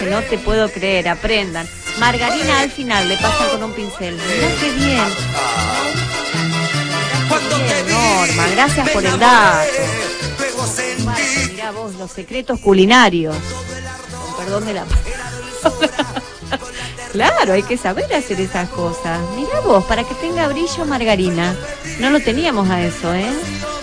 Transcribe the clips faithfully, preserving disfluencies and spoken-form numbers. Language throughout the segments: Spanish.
no te puedo creer, aprendan. Margarina al final le pasan con un pincel. Mirá qué bien. Bien, Norma, gracias por el dato. Mirá vos, los secretos culinarios. Con perdón de la Claro, hay que saber hacer esas cosas. Mirá vos, para que tenga brillo margarina. No lo teníamos a eso, ¿eh?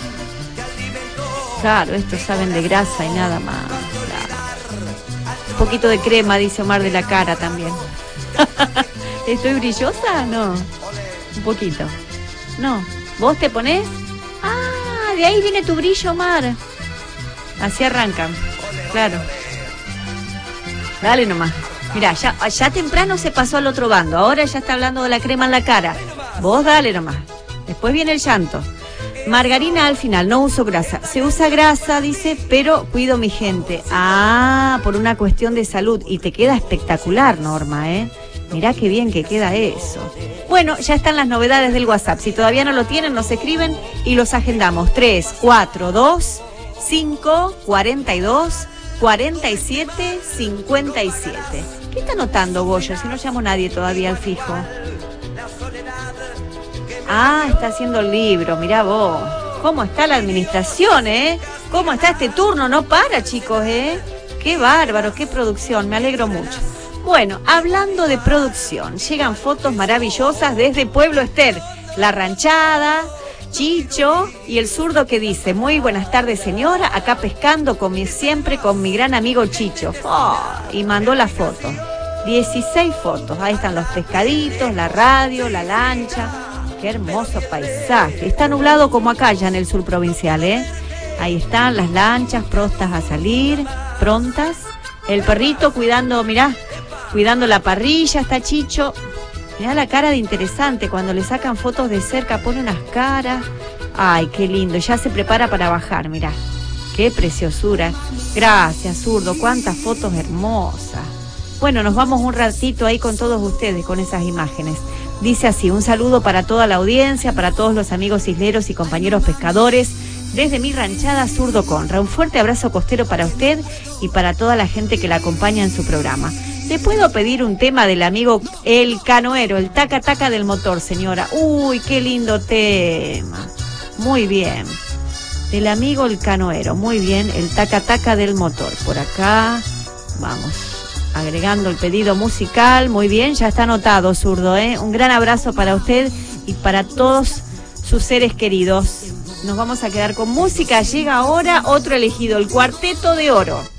Claro, estos saben de grasa y nada más. Claro. Un poquito de crema, dice Omar de la cara también. ¿Estoy brillosa? No. Un poquito. No. ¿Vos te ponés? Ah, de ahí viene tu brillo, Omar. Así arrancan. Claro. Dale nomás. Mirá, ya, ya temprano se pasó al otro bando. Ahora ya está hablando de la crema en la cara. Vos dale nomás. Después viene el llanto. Margarina al final, no uso grasa. Se usa grasa, dice, pero cuido mi gente. Ah, por una cuestión de salud. Y te queda espectacular, Norma, ¿eh? Mirá qué bien que queda eso. Bueno, ya están las novedades del WhatsApp. Si todavía no lo tienen, nos escriben y los agendamos. tres cuatro dos cinco cuatro dos cuatro siete cinco siete. ¿Qué está anotando, Goyo? Si no llamo a nadie todavía al fijo. Ah, está haciendo el libro, mirá vos. ¿Cómo está la administración, eh? ¿Cómo está este turno? No para, chicos, eh. Qué bárbaro, qué producción, me alegro mucho. Bueno, hablando de producción, llegan fotos maravillosas desde Pueblo Ester, La Ranchada, Chicho y el zurdo que dice: muy buenas tardes, señora, acá pescando como siempre con mi gran amigo Chicho. Oh, y mandó la foto. dieciséis fotos, ahí están los pescaditos, la radio, la lancha. Qué hermoso paisaje. Está nublado como acá ya en el sur provincial, ¿eh? Ahí están las lanchas prontas a salir, prontas. El perrito cuidando, mirá, cuidando la parrilla, está Chicho. Mirá la cara de interesante, cuando le sacan fotos de cerca pone unas caras. Ay, qué lindo, ya se prepara para bajar, mirá. Qué preciosura. Gracias, zurdo, cuántas fotos hermosas. Bueno, nos vamos un ratito ahí con todos ustedes, con esas imágenes. Dice así: un saludo para toda la audiencia, para todos los amigos isleros y compañeros pescadores, desde mi ranchada Zurdo Conra. Un fuerte abrazo costero para usted y para toda la gente que la acompaña en su programa. ¿Le puedo pedir un tema del amigo El Canoero, el taca taca del motor, señora? Uy, qué lindo tema. Muy bien. Del amigo El Canoero, muy bien, el taca taca del motor. Por acá, vamos. Agregando el pedido musical, muy bien, ya está anotado, zurdo, ¿eh? Un gran abrazo para usted y para todos sus seres queridos. Nos vamos a quedar con música, llega ahora otro elegido, el Cuarteto de Oro.